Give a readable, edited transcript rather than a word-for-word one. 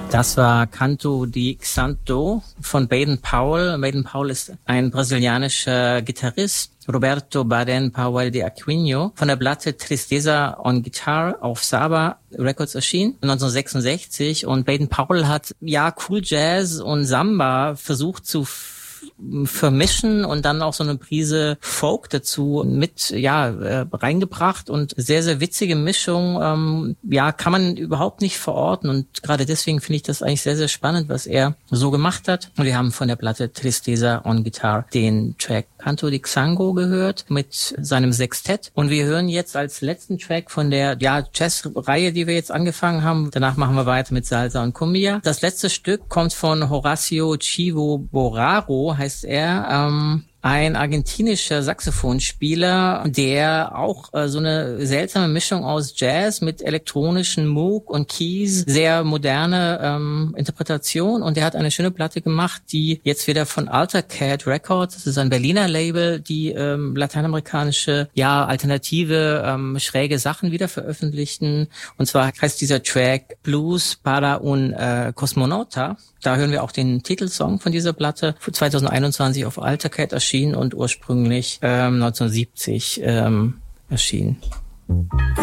Das war Canto di Xanto von Baden-Powell. Baden-Powell ist ein brasilianischer Gitarrist. Roberto Baden-Powell de Aquino von der Platte Tristeza on Guitar auf Saba Records erschienen 1966. Und Baden-Powell hat Cool Jazz und Samba versucht zu vermischen und dann auch so eine Prise Folk dazu mit reingebracht und sehr, sehr witzige Mischung. Kann man überhaupt nicht verorten und gerade deswegen finde ich das eigentlich sehr, sehr spannend, was er so gemacht hat. Und wir haben von der Platte Tristeza on Guitar den Track Canto di Xango gehört mit seinem Sextett und wir hören jetzt als letzten Track von der Jazz-Reihe, die wir jetzt angefangen haben. Danach machen wir weiter mit Salsa und Cumbia. Das letzte Stück kommt von Horacio Chivo Borraro, heißt er, ein argentinischer Saxophonspieler, der auch so eine seltsame Mischung aus Jazz mit elektronischen Moog und Keys, sehr moderne Interpretation, und der hat eine schöne Platte gemacht, die jetzt wieder von Alter Cat Records, das ist ein Berliner Label, die lateinamerikanische, alternative, schräge Sachen wieder veröffentlichten, und zwar heißt dieser Track Blues para un Cosmonauta. Da hören wir auch den Titelsong von dieser Platte, 2021 auf Alter Cat erschienen und ursprünglich 1970 erschienen.